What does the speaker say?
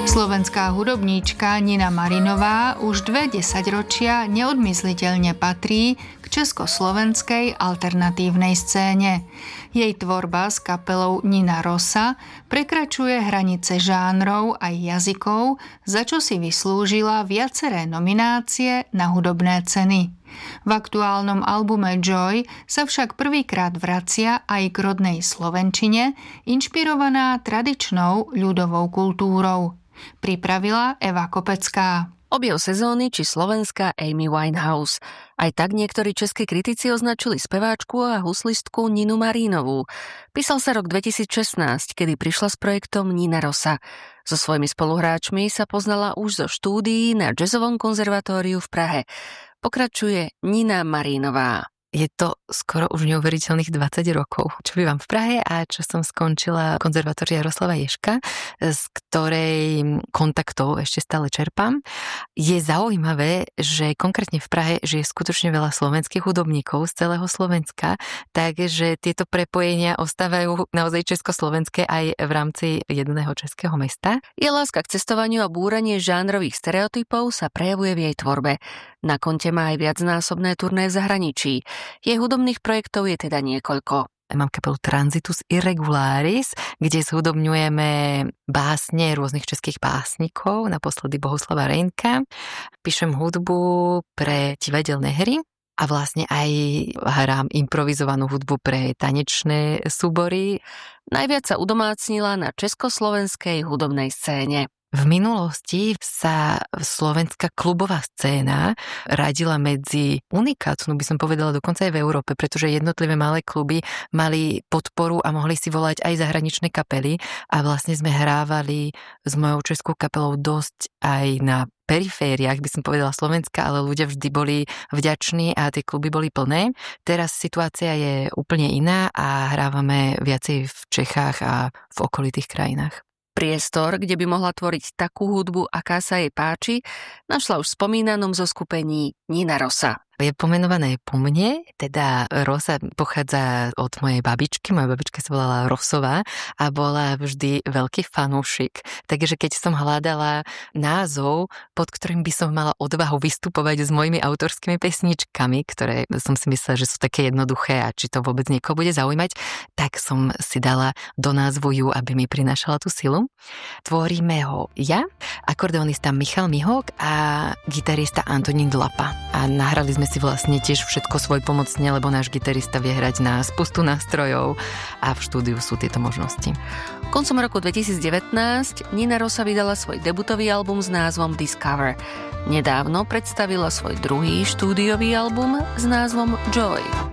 Slovenská hudobníčka Nina Marinová už 2 desaťročia neodmysliteľne patrí k československej alternatívnej scéne. Jej tvorba s kapelou Nina Rosa prekračuje hranice žánrov aj jazykov, za čo si vyslúžila viaceré nominácie na hudobné ceny. V aktuálnom albume Joy sa však prvýkrát vracia aj k rodnej slovenčine, inšpirovaná tradičnou ľudovou kultúrou. Pripravila Eva Kopecká. Objav sezóny či slovenská Amy Winehouse. Aj tak niektorí českí kritici označili speváčku a huslistku Ninu Marínovú. Písal sa rok 2016, kedy prišla s projektom Nina Rosa. So svojimi spoluhráčmi sa poznala už zo štúdií na Jazzovom konzervatóriu v Prahe. Pokračuje Nina Marínová. Je to skoro už neuveriteľných 20 rokov, čo bývam v Prahe a čo som skončila konzervatória Jaroslava Ježka, z ktorej kontaktov ešte stále čerpám. Je zaujímavé, že konkrétne v Prahe žije skutočne veľa slovenských hudobníkov z celého Slovenska, takže tieto prepojenia ostávajú naozaj československé aj v rámci jedného českého mesta. Je láska k cestovaniu a búranie žánrových stereotypov sa prejavuje v jej tvorbe. Na konte má aj viacnásobné turné v zahraničí. Jej hudobných projektov je teda niekoľko. Mám kapelu Transitus Irregularis, kde zhudobňujeme básne rôznych českých básnikov, naposledy Bohuslava Reynka. Píšem hudbu pre divadelné hry a vlastne aj hrám improvizovanú hudbu pre tanečné súbory. Najviac sa udomácnila na československej hudobnej scéne. V minulosti sa slovenská klubová scéna radila medzi unikátnu, by som povedala dokonca aj v Európe, pretože jednotlivé malé kluby mali podporu a mohli si volať aj zahraničné kapely a vlastne sme hrávali s mojou českou kapelou dosť aj na perifériách, by som povedala Slovenska, ale ľudia vždy boli vďační a tie kluby boli plné. Teraz situácia je úplne iná a hrávame viacej v Čechách a v okolitých krajinách. Priestor, kde by mohla tvoriť takú hudbu, aká sa jej páči, našla už v spomínanom zoskupení Nina Rosa. Je pomenované po mne, teda Rosa pochádza od mojej babičky, moja babička sa volala Rosová a bola vždy veľký fanúšik. Takže keď som hľadala názov, pod ktorým by som mala odvahu vystupovať s mojimi autorskými pesničkami, ktoré som si myslela, že sú také jednoduché a či to vôbec niekoho bude zaujímať, tak som si dala do názvu ju, aby mi prinášala tú silu. Tvoríme ho ja, akordeonista Michal Mihok a gitarista Antonín Dlapa. A nahrali sme si vlastne tiež všetko svojpomocne, lebo náš gitarista vie hrať na spustu nástrojov a v štúdiu sú tieto možnosti. Koncom roku 2019 Nina Rosa vydala svoj debutový album s názvom Discover. Nedávno predstavila svoj druhý štúdiový album s názvom Joy.